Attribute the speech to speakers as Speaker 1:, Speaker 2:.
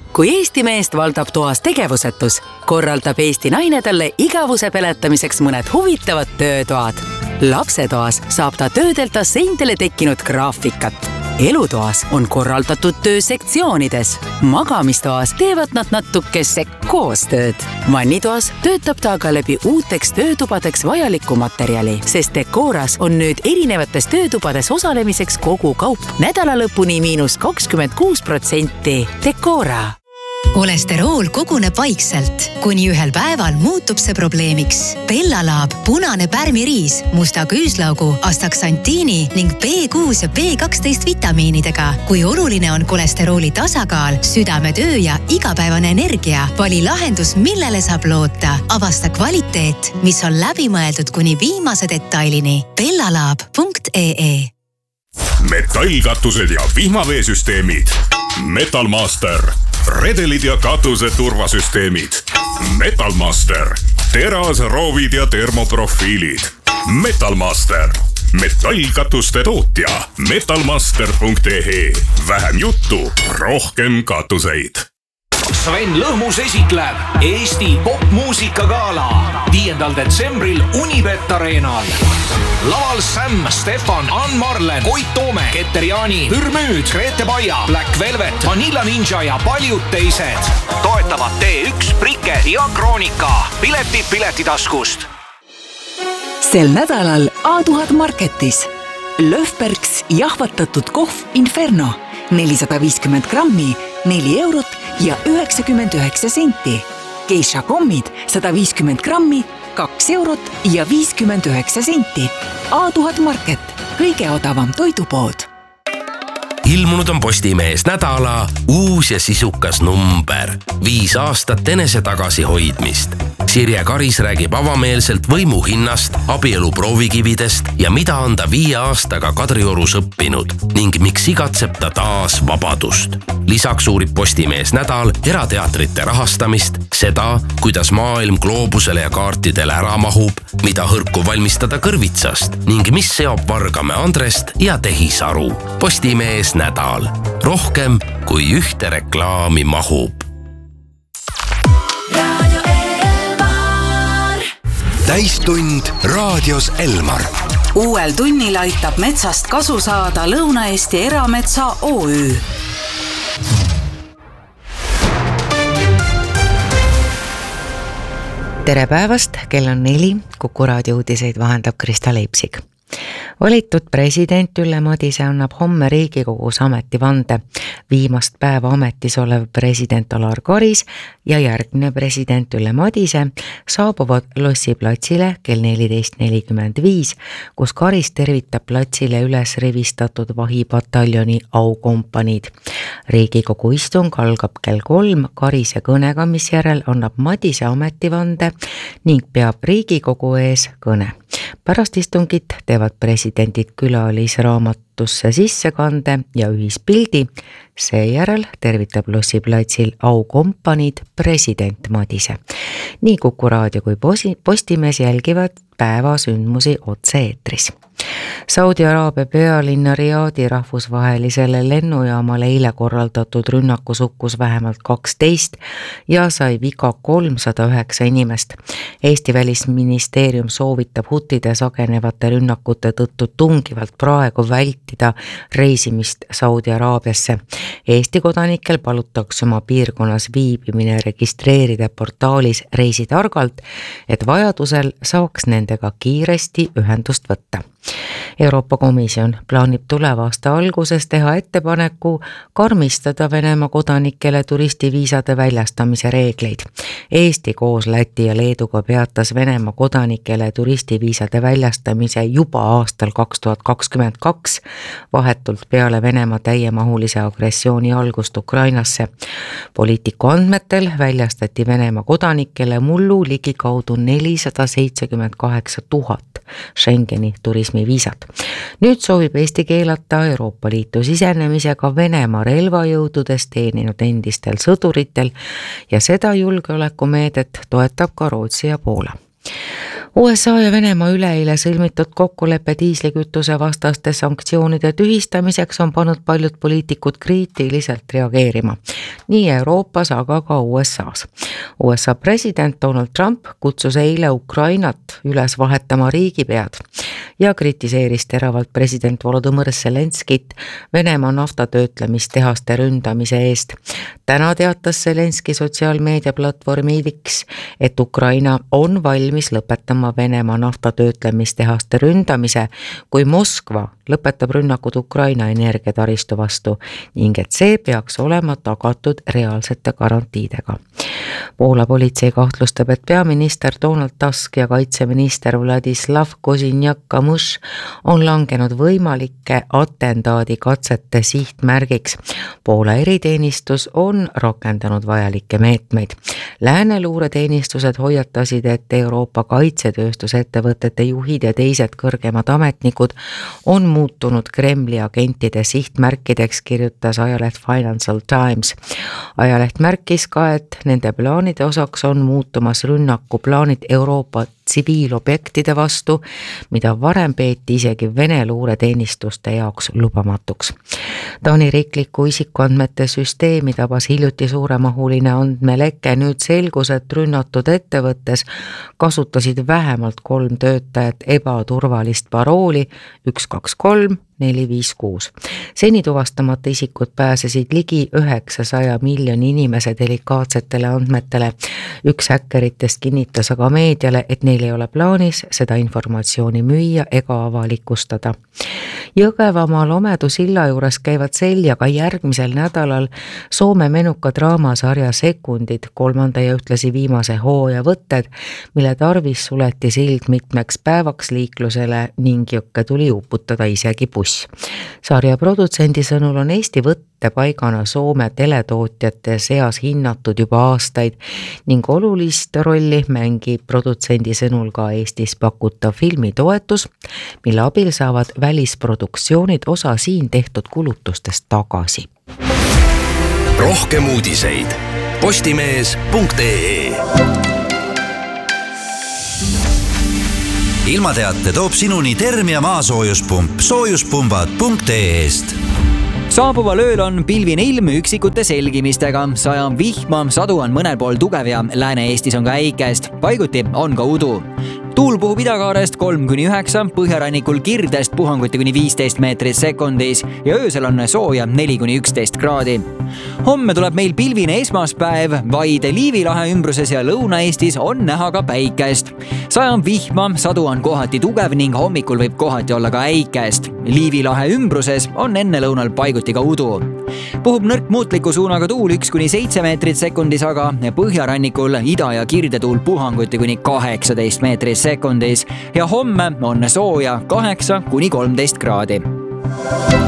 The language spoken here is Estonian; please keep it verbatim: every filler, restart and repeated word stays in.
Speaker 1: Kui Eesti meest valdab toas tegevusetus, korraldab Eesti naine talle igavuse peletamiseks mõned huvitavad töötoad. Lapsetoas saab ta töödelda seintele tekkinud graafikat. Elutoas on korraldatud töö sektsioonides. Magamistoas teevad nad natukese koostööd. Vannitoas töötab ta aga läbi uuteks töötubadeks vajalikku materjali, sest Decoras on nüüd erinevates töötubades osalemiseks kogu kaup nädalalõpuni miinus kakskümmend kuus protsenti. Decora.
Speaker 2: Kolesterool koguneb vaikselt, kuni ühel päeval muutub see probleemiks. Bellalaab, punane pärmiriis, musta küüslaugu, astaksantiini ning B kuus ja B kaksteist vitamiinidega. Kui oluline on kolesterooli tasakaal, südametöö ja igapäevane energia, vali lahendus, millele saab loota. Avasta kvaliteet, mis on läbimõeldud kuni viimase detailini. bellalaab punkt ee
Speaker 3: Metallkatused ja vihmaveesüsteemid. Metalmaster. Redelid ja katuse turvasüsteemid. Metalmaster. Teras, roovid ja termoprofiilid. Metalmaster. Metallkatuste tootja. metalmaster punkt ee. Vähem juttu, rohkem katuseid.
Speaker 4: Sven Lõhmus esitleb Eesti popmuusikagala viiendal detsembril Unibet Arenal. Laval Sam, Stefan, Ann Marlen, Koit Toome, Keter Jaani, Pürmüüd, Grete Baia, Black Velvet, Vanilla Ninja ja paljud teised. Toetavad T üks, Prike ja Kroonika. Piletid Piletitaskust.
Speaker 5: Sel nädalal A tuhat Marketis. Löfbergs jahvatatud kohv Inferno. nelisada viiskümmend grammi, neli eurot ja üheksakümmend üheksa senti. Geisha kommid sada viiskümmend grammi, kaks eurot ja viiskümmend üheksa senti. A tuhat Market, kõige odavam toidupood.
Speaker 6: Ilmunud on Postimees nädala uus ja sisukas number. Viis aastat enese tagasi hoidmist. Sirje Karis räägib avameelselt võimu hinnast, abielu proovikividest ja mida on ta viie aastaga Kadriorus õppinud ning miks igatseb ta taas vabadust. Lisaks uurib Postimees nädal erateatrite rahastamist, seda, kuidas maailm gloobusele ja kaartidele ära mahub, mida hõrku valmistada kõrvitsast ning mis seob Vargamäe Andrest ja Tehisaru. Postimees nädal. Rohkem kui ühte reklaami mahub.
Speaker 7: Täistund raadios Elmar.
Speaker 1: Uuel tunnil aitab metsast kasu saada Lõuna-Eesti Erametsa O Ü.
Speaker 8: Tere päevast, kell on neli, Kuku raadio uudiseid vahendab Krista Leipsik. Valitud president Ülle Madise annab homme Riigikogus ametivande. Viimast päeva ametis olev president Alar Karis ja järgmine president Ülle Madise saabuvad Lossi platsile kell neliteist nelikümmend viis, kus Karis tervitab platsile üles rivistatud vahipataljoni aukompaniid. Riigikogu istung algab kell kolm Karise kõnega, mis järel annab Madise ametivande ning peab Riigikogu ees kõne. Pärast istungit teevad presidendid külalisraamatusse sissekande ja ühispildi. Seejärel tervitab Lossi platsil aukompaniid president Madise. Nii Kuku raadio kui Postimees jälgivad päeva sündmusi otse-eetris. Saudi Araabia pealinna Riadi rahvusvahelisele lennujaamale eile korraldatud rünnakus hukkus vähemalt kaksteist ja sai viga kolmsada üheksa inimest. Eesti välisministeerium soovitab hutide sagenevate rünnakute tõttu tungivalt praegu vältida reisimist Saudi Araabiasse. Eesti kodanikel palutakse oma piirkonnas viibimine registreerida portaalis Reisi targalt, et vajadusel saaks nendega kiiresti ühendust võtta. Euroopa Komisjon plaanib tuleva aasta alguses teha ettepaneku karmistada Venemaa kodanikele turistiviisade väljastamise reegleid. Eesti koos Läti ja Leeduga peatas Venemaa kodanikele turistiviisade väljastamise juba aastal kaks tuhat kakskümmend kaks, vahetult peale Venemaa täiemahulise agressiooni algust Ukrainasse. Poliitiku andmetel väljastati Venemaa kodanikele mullu ligikaudu nelisada seitsekümmend kaheksa tuhat Schengeni turismiviisat. Nüüd soovib Eesti keelata Euroopa Liitu sisenemisega Venemaa relvajõududes teeninud endistel sõduritel ja seda julgeolekumeedet toetab ka Rootsi ja Poola. U S A ja Venemaa üleeile sõlmitud kokkuleppe diislikütuse vastaste sanktsioonide tühistamiseks on pannud paljud poliitikud kriitiliselt reageerima. nii Euroopas, aga ka U S A-s. U S A president Donald Trump kutsus eile Ukrainat üles vahetama riigipead ja kritiseeris teravalt president Volodõmõr Zelenskit Venemaa naftatöötlemistehaste ründamise eest. Täna teatas Zelenski sotsiaalmeedia platvormi X, et Ukraina on valmis lõpetama Venemaa naftatöötlemistehaste ründamise, kui Moskva lõpetab rünnakud Ukraina energiataristu vastu ning et see peaks olema tagatud reaalsete garantiidega. Poola politsei kahtlustab, et peaminister Donald Tusk ja kaitseminister Vladislav Kozinjak-Kamush on langenud võimalike atentaadikatsete sihtmärgiks. Poola eriteenistus on rakendanud vajalikke meetmeid. Lääne luureteenistused hoiatasid, et Euroopa kaitsetööstusettevõtete juhid ja teised kõrgemad ametnikud on muutunud Kremli agentide sihtmärkideks, kirjutas ajaleht Financial Times. Ajaleht märkis ka, et nende plaanide osaks on muutumas rünnakuplaanid Euroopa tsiviilobjektide vastu, mida varem peeti isegi Vene luureteenistuste jaoks lubamatuks. Taani riikliku isikuandmete süsteemi tabas hiljuti suuremahuline andmeleke. Nüüd selgus, et rünnatud ettevõttes kasutasid vähemalt kolm töötajat ebaturvalist parooli üks kaks kolm neli viis kuus. Seni tuvastamata isikud pääsesid ligi üheksasaja miljoni inimese delikaatsetele andmetele. Üks häkkeritest kinnitas aga meediale, et neil ei ole plaanis seda informatsiooni müüa ega avalikustada. Jõgevamaa Lomedu silla juures käivad seljaga järgmisel nädalal Soome menuka draamasarja Sekundid, kolmanda ja ühtlasi viimase hooaja võtted, mille tarvis suleti sild mitmeks päevaks liiklusele ning jõkke tuli uputada isegi buss. Sarja produtsendi sõnul on Eesti võttepaigana Soome teletootjate seas hinnatud juba aastaid ning olulist rolli mängib produtsendi sõnul ka Eestis pakutav filmitoetus, mille abil saavad välisproduktsioonid osa siin tehtud kulutustest tagasi.
Speaker 7: Rohkem uudiseid postimees punkt ee. Ilmateate toob sinuni Termia maasoojuspump soojuspumbad punkt ee-st.
Speaker 9: Saabuval ööl on pilvine ilm üksikute selgimistega, sajab vihma, sadu on mõnel pool tugev ja Lääne-Eestis on ka äikest, paiguti on ka udu. Tuul puhub idakaarest kolm kuni üheksa, põhjarannikul Kirdest puhanguti kuni viisteist meetrit sekundis ja öösel on sooja neli kuni üksteist kraadi. Homme tuleb meil pilvine esmaspäev, vaid Liivi lahe ümbruses ja Lõuna-Eestis on näha ka päikest. Sajab vihma, sadu on kohati tugev ning hommikul võib kohati olla ka äikest. Liivi lahe ümbruses on enne lõunal paiguti ka udu. Puhub nõrk muutliku suunaga tuul üks kuni seitse meetrit sekundis, aga põhjarannikul ida- ja kirdetuul puhanguti kuni kaheksateist meetrit sekundis ja homme on sooja kaheksa kuni kolmteist kraadi.